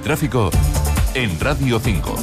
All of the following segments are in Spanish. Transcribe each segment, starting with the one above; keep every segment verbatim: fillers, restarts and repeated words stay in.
tráfico en Radio cinco.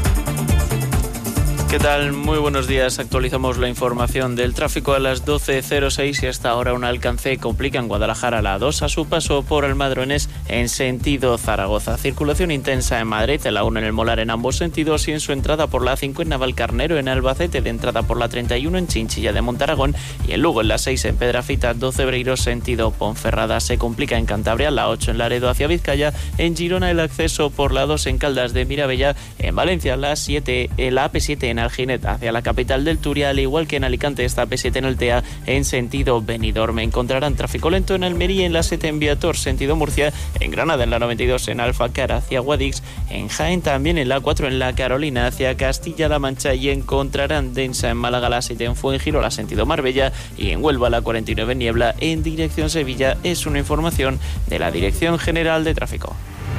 ¿Qué tal? Muy buenos días. Actualizamos la información del tráfico a las doce cero seis y hasta ahora un alcance complica en Guadalajara la A dos a su paso por el Madrones en sentido Zaragoza. Circulación intensa en Madrid, en la uno en el Molar en ambos sentidos y en su entrada por la A cinco en Navalcarnero en Albacete, de entrada por la treinta y uno en Chinchilla de Montaragón y en Lugo en la seis en Pedrafita, doce Breiros sentido Ponferrada. Se complica en Cantabria, la ocho en Laredo hacia Vizcaya, en Girona el acceso por la dos en Caldas de Mirabella, en Valencia la siete, la A P siete en Alginet hacia la capital del Turia, al igual que en Alicante esta A P siete en Altea en sentido Benidorm. Encontrarán tráfico lento en Almería en la siete en Viator sentido Murcia, en Granada en la noventa y dos en Alfacar hacia Guadix, en Jaén también en la cuatro en la Carolina hacia Castilla-La Mancha y encontrarán densa en Málaga la siete en Fuengirola sentido Marbella y en Huelva la cuarenta y nueve en Niebla en dirección Sevilla. Es una información de la Dirección General de Tráfico.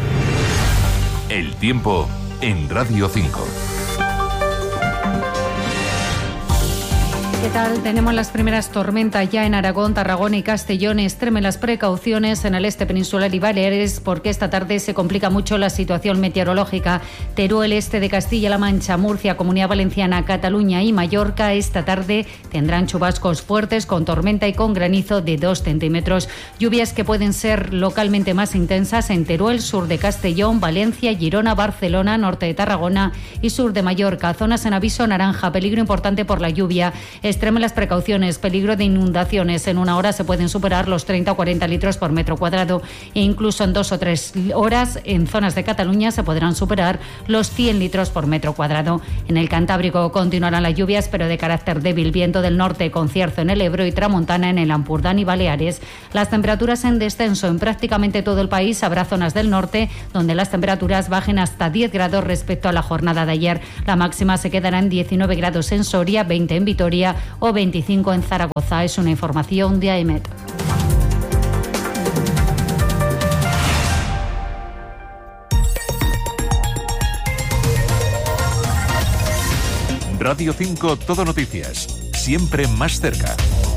El tiempo en Radio cinco. ¿Qué tal? Tenemos las primeras tormentas ya en Aragón, Tarragona y Castellón. Extremen las precauciones en el este peninsular y Baleares porque esta tarde se complica mucho la situación meteorológica. Teruel, este de Castilla-La Mancha, Murcia, Comunidad Valenciana, Cataluña y Mallorca esta tarde tendrán chubascos fuertes con tormenta y con granizo de dos centímetros. Lluvias que pueden ser localmente más intensas en Teruel, sur de Castellón, Valencia, Girona, Barcelona, norte de Tarragona y sur de Mallorca. Zonas en aviso naranja, peligro importante por la lluvia. Extremen las precauciones, peligro de inundaciones. En una hora se pueden superar los treinta o cuarenta litros por metro cuadrado e incluso en dos o tres horas en zonas de Cataluña se podrán superar los cien litros por metro cuadrado. En el Cantábrico continuarán las lluvias, pero de carácter débil. Viento del norte con cierzo en el Ebro y tramontana en el Ampurdán y Baleares. Las temperaturas en descenso en prácticamente todo el país. Habrá zonas del norte donde las temperaturas bajen hasta diez grados respecto a la jornada de ayer. La máxima se quedará en diecinueve grados en Soria, veinte en Vitoria o veinticinco en Zaragoza. Es una información de AEMET. Radio cinco Todo Noticias, siempre más cerca.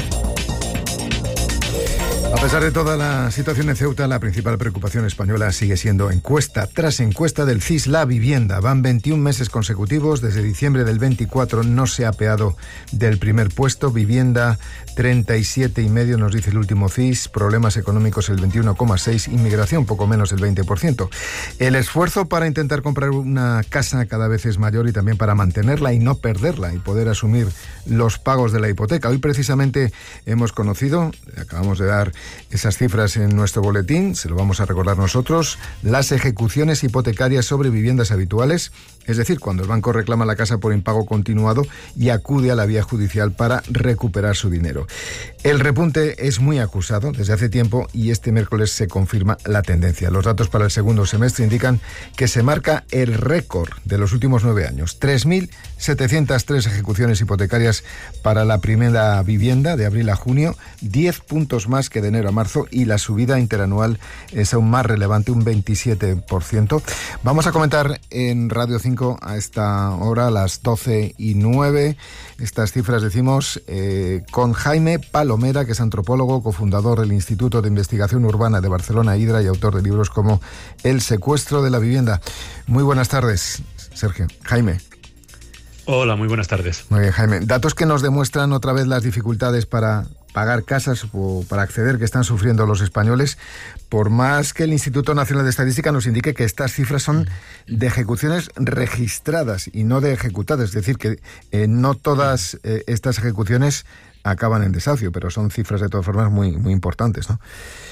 A pesar de toda la situación en Ceuta, la principal preocupación española sigue siendo encuesta tras encuesta del C I S La Vivienda. Van veintiún meses consecutivos, desde diciembre del veinticuatro no se ha apeado del primer puesto. Vivienda treinta y siete coma cinco, nos dice el último C I S. Problemas económicos el veintiuno coma seis. Inmigración poco menos del veinte por ciento. El esfuerzo para intentar comprar una casa cada vez es mayor y también para mantenerla y no perderla y poder asumir los pagos de la hipoteca. Hoy precisamente hemos conocido, acabamos de dar esas cifras en nuestro boletín, se lo vamos a recordar nosotros, las ejecuciones hipotecarias sobre viviendas habituales, es decir, cuando el banco reclama la casa por impago continuado y acude a la vía judicial para recuperar su dinero. El repunte es muy acusado desde hace tiempo y este miércoles se confirma la tendencia. Los datos para el segundo semestre indican que se marca el récord de los últimos nueve años. tres mil setecientas tres ejecuciones hipotecarias para la primera vivienda de abril a junio, diez puntos más que de enero a marzo y la subida interanual es aún más relevante, un veintisiete por ciento. Vamos a comentar en Radio cinco a esta hora, a las doce y nueve, estas cifras decimos eh, con Jaime Palomera, que es antropólogo, cofundador del Instituto de Investigación Urbana de Barcelona, Hidra, y autor de libros como El secuestro de la vivienda. Muy buenas tardes, Sergio. Jaime. Hola, muy buenas tardes. Muy bien, Jaime. Datos que nos demuestran otra vez las dificultades para pagar casas o para acceder que están sufriendo los españoles, por más que el Instituto Nacional de Estadística nos indique que estas cifras son de ejecuciones registradas y no de ejecutadas, es decir, que eh, no todas eh, estas ejecuciones acaban en desahucio, pero son cifras de todas formas muy, muy importantes, ¿no?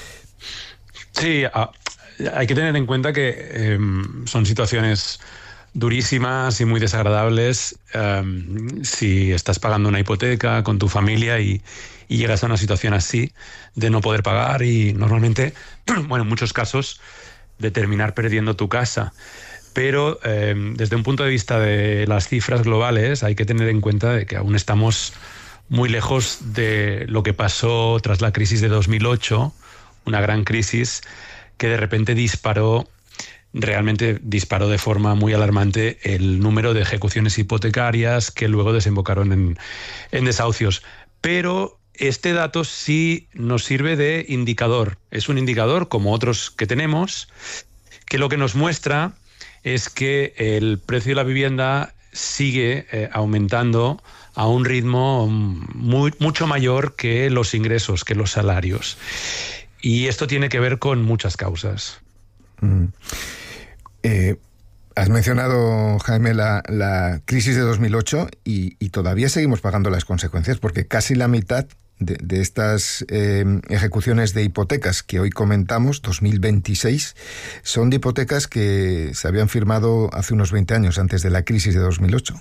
Sí, a, hay que tener en cuenta que eh, son situaciones durísimas y muy desagradables um, si estás pagando una hipoteca con tu familia y, y llegas a una situación así de no poder pagar y normalmente, bueno, en muchos casos, de terminar perdiendo tu casa. Pero eh, desde un punto de vista de las cifras globales hay que tener en cuenta de que aún estamos muy lejos de lo que pasó tras la crisis de dos mil ocho, una gran crisis que de repente disparó realmente disparó de forma muy alarmante el número de ejecuciones hipotecarias que luego desembocaron en, en desahucios. Pero este dato sí nos sirve de indicador. Es un indicador, como otros que tenemos, que lo que nos muestra es que el precio de la vivienda sigue eh, aumentando a un ritmo muy, mucho mayor que los ingresos, que los salarios. Y esto tiene que ver con muchas causas. Mm. Eh, has mencionado, Jaime, la, la crisis de dos mil ocho y, y todavía seguimos pagando las consecuencias, porque casi la mitad de, de estas eh, ejecuciones de hipotecas que hoy comentamos, dos mil veintiséis, son de hipotecas que se habían firmado hace unos veinte años, antes de la crisis de dos mil ocho.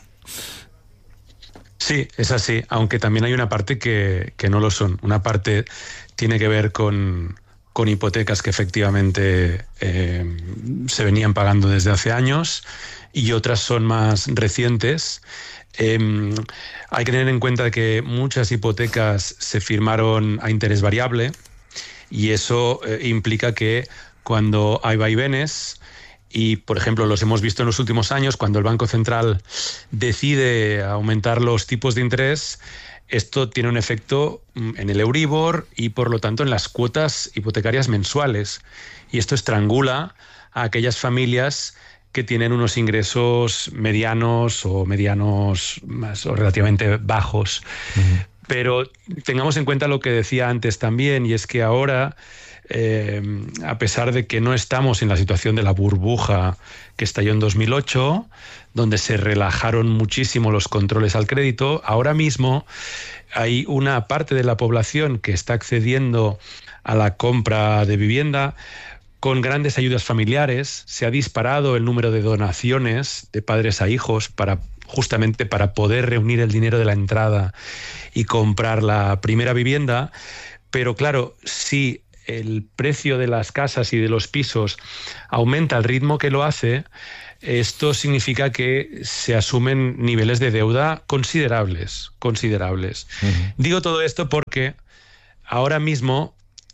Sí, es así, aunque también hay una parte que, que no lo son. Una parte tiene que ver con, con hipotecas que efectivamente eh, se venían pagando desde hace años y otras son más recientes. Eh, hay que tener en cuenta que muchas hipotecas se firmaron a interés variable y eso eh, implica que cuando hay vaivenes, y por ejemplo los hemos visto en los últimos años, cuando el Banco Central decide aumentar los tipos de interés, esto tiene un efecto en el Euribor y por lo tanto en las cuotas hipotecarias mensuales, y esto estrangula a aquellas familias que tienen unos ingresos medianos o medianos más o relativamente bajos. Uh-huh. Pero tengamos en cuenta lo que decía antes también, y es que ahora, eh, a pesar de que no estamos en la situación de la burbuja que estalló en dos mil ocho, donde se relajaron muchísimo los controles al crédito, ahora mismo hay una parte de la población que está accediendo a la compra de vivienda con grandes ayudas familiares. Se ha disparado el número de donaciones de padres a hijos para justamente para poder reunir el dinero de la entrada y comprar la primera vivienda. Pero claro, si el precio de las casas y de los pisos aumenta al ritmo que lo hace, esto significa que se asumen niveles de deuda considerables, considerables. Uh-huh. Digo todo esto porque ahora mismo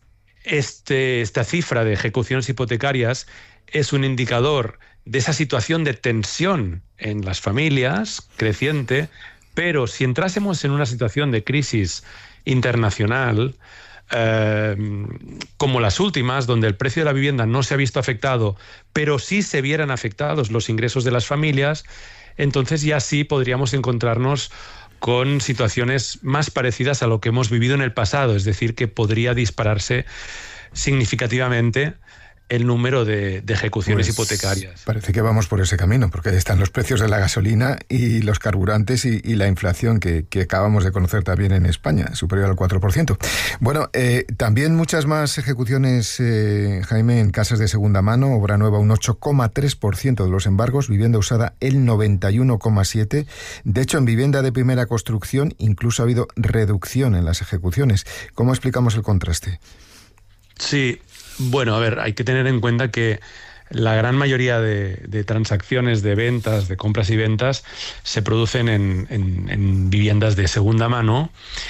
este, esta cifra de ejecuciones hipotecarias es un indicador de esa situación de tensión en las familias creciente, pero si entrásemos en una situación de crisis internacional, Eh, como las últimas, donde el precio de la vivienda no se ha visto afectado, pero sí se vieran afectados los ingresos de las familias, entonces ya sí podríamos encontrarnos con situaciones más parecidas a lo que hemos vivido en el pasado, es decir, que podría dispararse significativamente el número de, de ejecuciones pues hipotecarias. Parece que vamos por ese camino, porque ahí están los precios de la gasolina y los carburantes y, y la inflación que, que acabamos de conocer también en España, superior al cuatro por ciento. Bueno, eh, también muchas más ejecuciones, eh, Jaime, en casas de segunda mano, obra nueva un ocho coma tres por ciento de los embargos, vivienda usada el noventa y uno coma siete por ciento. De hecho, en vivienda de primera construcción incluso ha habido reducción en las ejecuciones. ¿Cómo explicamos el contraste? Sí, bueno, a ver, hay que tener en cuenta que la gran mayoría de, de transacciones, de ventas, de compras y ventas, se producen en, en, en viviendas de segunda mano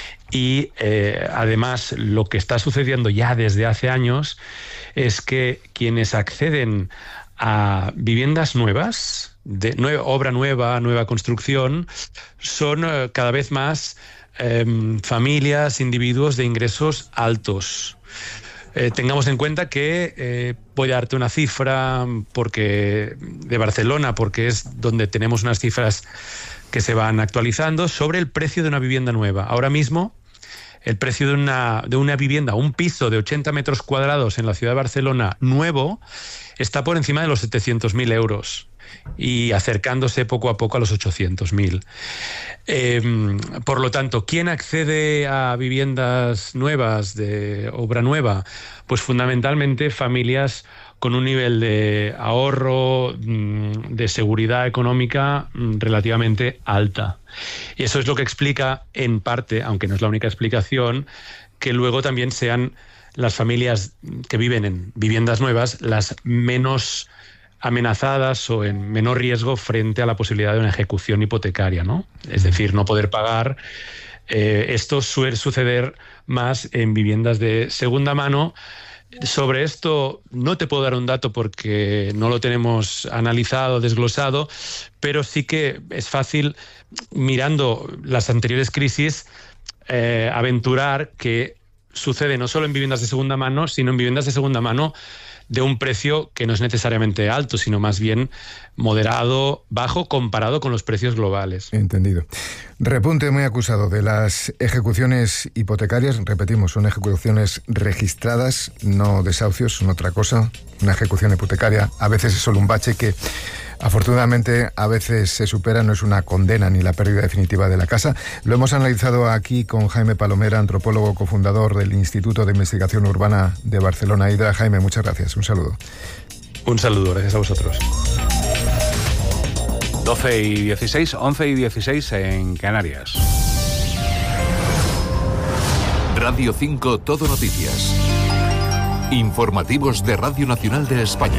y eh, además lo que está sucediendo ya desde hace años es que quienes acceden a viviendas nuevas, de nueva, obra nueva, nueva construcción, son eh, cada vez más eh, familias, individuos de ingresos altos. Eh, tengamos en cuenta que eh, voy a darte una cifra porque de Barcelona, porque es donde tenemos unas cifras que se van actualizando sobre el precio de una vivienda nueva. Ahora mismo, el precio de una, de una vivienda, un piso de ochenta metros cuadrados en la ciudad de Barcelona nuevo, está por encima de los setecientos mil euros y acercándose poco a poco a los ochocientos mil. Eh, por lo tanto, ¿quién accede a viviendas nuevas, de obra nueva? Pues fundamentalmente familias con un nivel de ahorro, de seguridad económica relativamente alta. Y eso es lo que explica, en parte, aunque no es la única explicación, que luego también sean las familias que viven en viviendas nuevas las menos amenazadas o en menor riesgo frente a la posibilidad de una ejecución hipotecaria, ¿no? Es decir, no poder pagar. Eh, esto suele suceder más en viviendas de segunda mano. Sobre esto no te puedo dar un dato porque no lo tenemos analizado, desglosado, pero sí que es fácil, mirando las anteriores crisis, eh, aventurar que sucede no solo en viviendas de segunda mano, sino en viviendas de segunda mano de un precio que no es necesariamente alto, sino más bien moderado, bajo, comparado con los precios globales. Entendido. Repunte muy acusado de las ejecuciones hipotecarias. Repetimos, son ejecuciones registradas, no desahucios, son otra cosa. Una ejecución hipotecaria a veces es solo un bache que afortunadamente a veces se supera, no es una condena ni la pérdida definitiva de la casa. Lo hemos analizado aquí con Jaime Palomera, antropólogo cofundador del Instituto de Investigación Urbana de Barcelona, Hidra. Jaime, muchas gracias. Un saludo. Un saludo, gracias a vosotros. doce y dieciséis, once y dieciséis en Canarias. Radio cinco Todo Noticias. Informativos de Radio Nacional de España.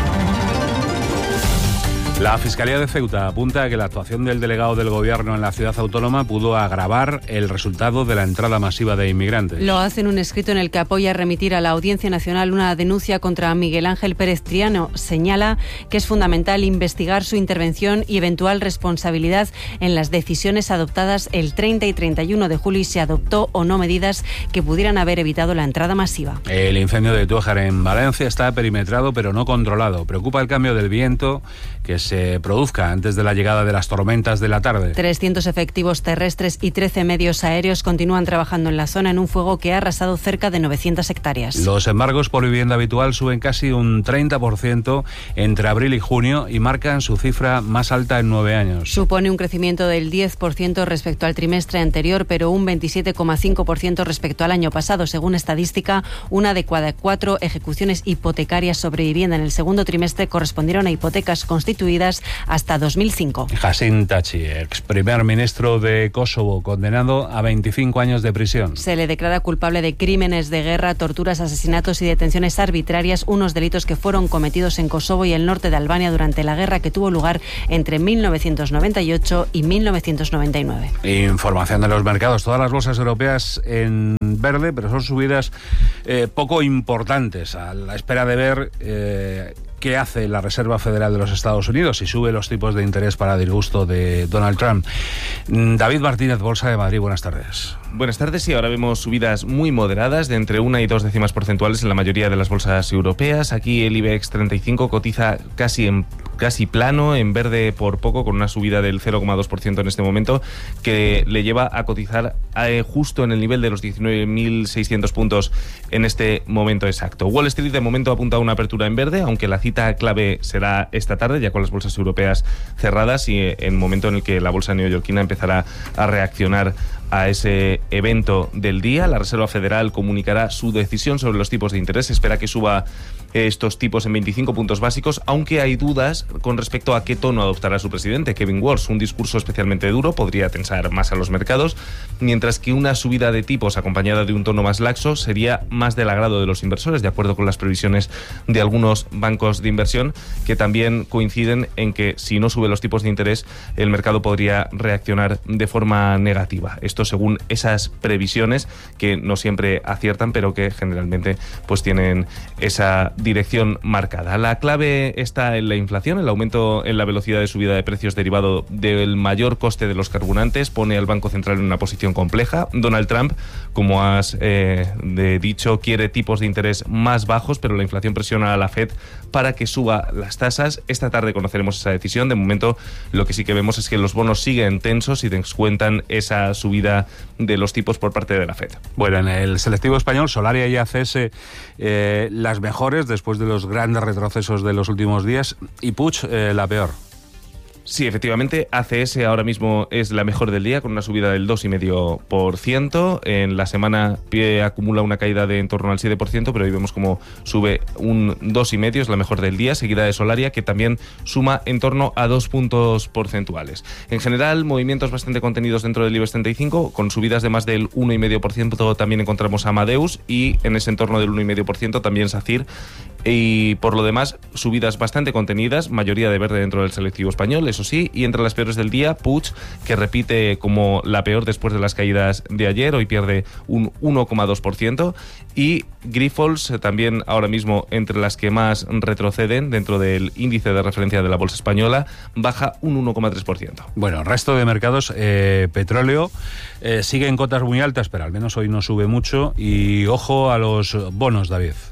La Fiscalía de Ceuta apunta a que la actuación del delegado del Gobierno en la ciudad autónoma pudo agravar el resultado de la entrada masiva de inmigrantes. Lo hace en un escrito en el que apoya remitir a la Audiencia Nacional una denuncia contra Miguel Ángel Pérez Triano. Señala que es fundamental investigar su intervención y eventual responsabilidad en las decisiones adoptadas el treinta y treinta y uno de julio y si adoptó o no medidas que pudieran haber evitado la entrada masiva. El incendio de Tújar en Valencia está perimetrado pero no controlado. Preocupa el cambio del viento que se produzca antes de la llegada de las tormentas de la tarde. trescientos efectivos terrestres y trece medios aéreos continúan trabajando en la zona en un fuego que ha arrasado cerca de novecientas hectáreas. Los embargos por vivienda habitual suben casi un treinta por ciento entre abril y junio y marcan su cifra más alta en nueve años. Supone un crecimiento del diez por ciento respecto al trimestre anterior, pero un veintisiete coma cinco por ciento respecto al año pasado. Según estadística, una de cada cuatro ejecuciones hipotecarias sobre vivienda en el segundo trimestre correspondieron a hipotecas constituidas hasta dos mil cinco. Hasim Tachi, ex primer ministro de Kosovo, condenado a veinticinco años de prisión. Se le declara culpable de crímenes de guerra, torturas, asesinatos y detenciones arbitrarias, unos delitos que fueron cometidos en Kosovo y el norte de Albania durante la guerra que tuvo lugar entre mil novecientos noventa y ocho y mil novecientos noventa y nueve. Información de los mercados. Todas las bolsas europeas en verde, pero son subidas eh, poco importantes, a la espera de ver Eh, ¿qué hace la Reserva Federal de los Estados Unidos si sube los tipos de interés para disgusto de Donald Trump? David Martínez, Bolsa de Madrid, buenas tardes. Buenas tardes, y ahora vemos subidas muy moderadas de entre una y dos décimas porcentuales en la mayoría de las bolsas europeas. Aquí el IBEX treinta y cinco cotiza casi en casi plano, en verde por poco, con una subida del cero coma dos por ciento en este momento, que le lleva a cotizar eh, justo en el nivel de los diecinueve mil seiscientos puntos en este momento exacto. Wall Street de momento apunta a una apertura en verde, aunque la cita clave será esta tarde, ya con las bolsas europeas cerradas y en el momento en el que la bolsa neoyorquina empezará a reaccionar a ese evento del día. La Reserva Federal comunicará su decisión sobre los tipos de interés. Se espera que suba estos tipos en veinticinco puntos básicos, aunque hay dudas con respecto a qué tono adoptará su presidente, Kevin Walsh. Un discurso especialmente duro podría tensar más a los mercados, mientras que una subida de tipos acompañada de un tono más laxo sería más del agrado de los inversores, de acuerdo con las previsiones de algunos bancos de inversión, que también coinciden en que si no sube los tipos de interés, el mercado podría reaccionar de forma negativa. Esto según esas previsiones, que no siempre aciertan, pero que generalmente pues tienen esa dirección marcada. La clave está en la inflación. El aumento en la velocidad de subida de precios derivado del mayor coste de los carburantes pone al Banco Central en una posición compleja. Donald Trump, como has eh, de dicho, quiere tipos de interés más bajos, pero la inflación presiona a la Fed para que suba las tasas. Esta tarde conoceremos esa decisión. De momento, lo que sí que vemos es que los bonos siguen tensos y descuentan esa subida de los tipos por parte de la Fed. Bueno, en el selectivo español, Solaria y A C S eh, las mejores después de los grandes retrocesos de los últimos días, y Puig eh, la peor. Sí, efectivamente, A C S ahora mismo es la mejor del día, con una subida del dos coma cinco por ciento. En la semana Pie acumula una caída de en torno al siete por ciento, pero hoy vemos como sube un dos coma cinco, es la mejor del día, seguida de Solaria, que también suma en torno a dos puntos porcentuales. En general, movimientos bastante contenidos dentro del IBEX treinta y cinco, con subidas de más del uno coma cinco por ciento también encontramos a Amadeus, y en ese entorno del uno coma cinco por ciento también SACIR, y por lo demás, subidas bastante contenidas, mayoría de verde dentro del selectivo español, eso sí, y entre las peores del día, Puig, que repite como la peor después de las caídas de ayer, hoy pierde un uno coma dos por ciento, y Grifols también ahora mismo entre las que más retroceden dentro del índice de referencia de la bolsa española, baja un uno coma tres por ciento. Bueno, resto de mercados, eh, petróleo eh, sigue en cotas muy altas, pero al menos hoy no sube mucho, y ojo a los bonos, David.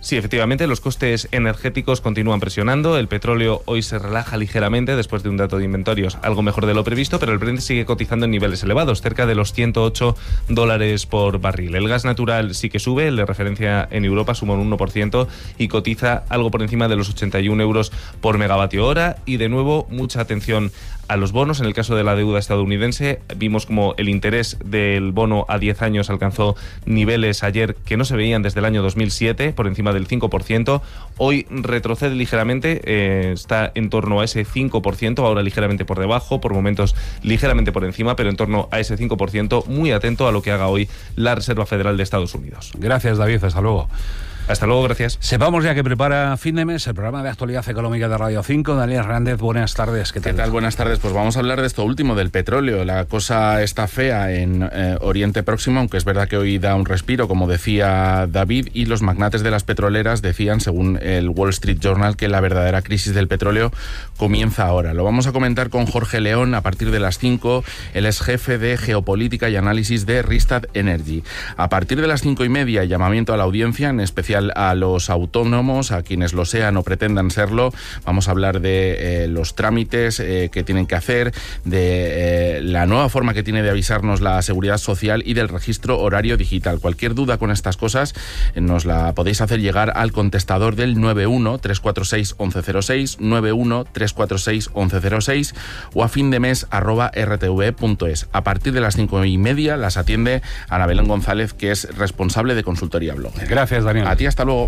Sí, efectivamente, los costes energéticos continúan presionando. El petróleo hoy se relaja ligeramente después de un dato de inventarios algo mejor de lo previsto, pero el Brent sigue cotizando en niveles elevados, cerca de los ciento ocho dólares por barril. El gas natural sí que sube, el de referencia en Europa suma un uno por ciento y cotiza algo por encima de los ochenta y un euros por megavatio hora. Y de nuevo, mucha atención a los bonos. En el caso de la deuda estadounidense, vimos como el interés del bono a diez años alcanzó niveles ayer que no se veían desde el año dos mil siete, por encima del cinco por ciento. Hoy retrocede ligeramente, eh, está en torno a ese cinco por ciento, ahora ligeramente por debajo, por momentos ligeramente por encima, pero en torno a ese cinco por ciento. Muy atento a lo que haga hoy la Reserva Federal de Estados Unidos. Gracias, David. Hasta luego. Hasta luego, gracias. Sepamos ya que prepara Fin de Mes, el programa de actualidad económica de Radio cinco. Daniel Hernández, buenas tardes. ¿Qué tal? ¿Qué tal? Buenas tardes. Pues vamos a hablar de esto último, del petróleo. La cosa está fea en eh, Oriente Próximo, aunque es verdad que hoy da un respiro, como decía David, y los magnates de las petroleras decían, según el Wall Street Journal, que la verdadera crisis del petróleo comienza ahora. Lo vamos a comentar con Jorge León a partir de las cinco. Él es jefe de geopolítica y análisis de Rystad Energy. A partir de las cinco y media, llamamiento a la audiencia, en especial a los autónomos, a quienes lo sean o pretendan serlo. Vamos a hablar de eh, los trámites eh, que tienen que hacer, de eh, la nueva forma que tiene de avisarnos la Seguridad Social y del registro horario digital. Cualquier duda con estas cosas eh, nos la podéis hacer llegar al contestador del nueve uno, tres cuatro seis, once cero seis, nueve uno, tres cuatro seis, once cero seis o a findemes arroba r t v punto es. A partir de las cinco y media las atiende Ana Belén González, que es responsable de Consultoría Blogger. Gracias, Daniel. A ti, hasta luego.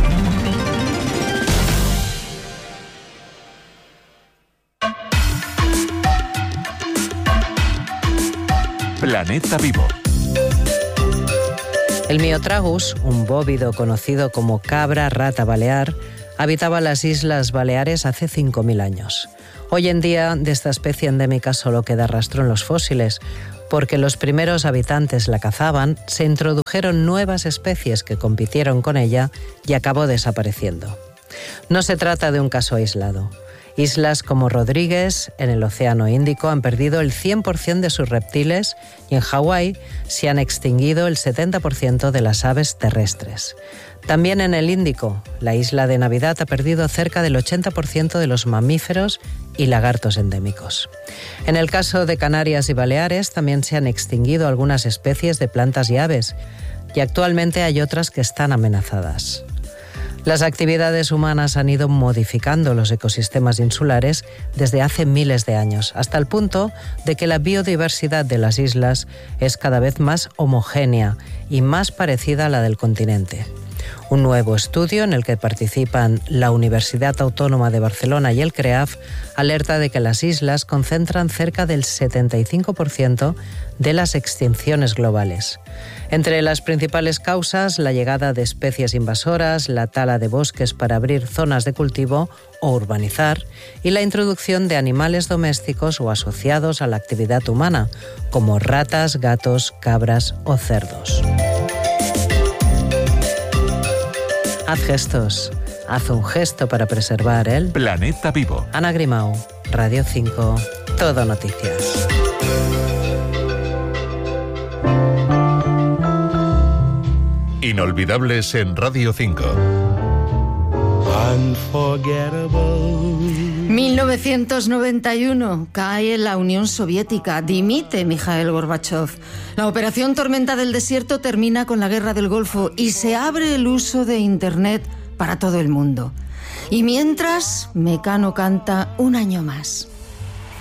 Planeta Vivo. El Miotragus, un bóvido conocido como cabra rata balear, habitaba las Islas Baleares hace cinco mil años. Hoy en día, de esta especie endémica solo queda rastro en los fósiles, porque los primeros habitantes la cazaban, se introdujeron nuevas especies que compitieron con ella y acabó desapareciendo. No se trata de un caso aislado. Islas como Rodríguez, en el Océano Índico, han perdido el cien por ciento de sus reptiles y en Hawái se han extinguido el setenta por ciento de las aves terrestres. También en el Índico, la isla de Navidad ha perdido cerca del ochenta por ciento de los mamíferos y lagartos endémicos. En el caso de Canarias y Baleares también se han extinguido algunas especies de plantas y aves, y actualmente hay otras que están amenazadas. Las actividades humanas han ido modificando los ecosistemas insulares desde hace miles de años, hasta el punto de que la biodiversidad de las islas es cada vez más homogénea y más parecida a la del continente. Un nuevo estudio en el que participan la Universidad Autónoma de Barcelona y el CREAF alerta de que las islas concentran cerca del setenta y cinco por ciento de las extinciones globales. Entre las principales causas, la llegada de especies invasoras, la tala de bosques para abrir zonas de cultivo o urbanizar, y la introducción de animales domésticos o asociados a la actividad humana, como ratas, gatos, cabras o cerdos. Haz gestos. Haz un gesto para preservar el Planeta Vivo. Ana Grimau, Radio cinco, Todo Noticias. Inolvidables en Radio cinco. mil novecientos noventa y uno, cae la Unión Soviética, dimite Mikhail Gorbachev. La operación Tormenta del Desierto termina con la Guerra del Golfo y se abre el uso de Internet para todo el mundo. Y mientras, Mecano canta Un año más.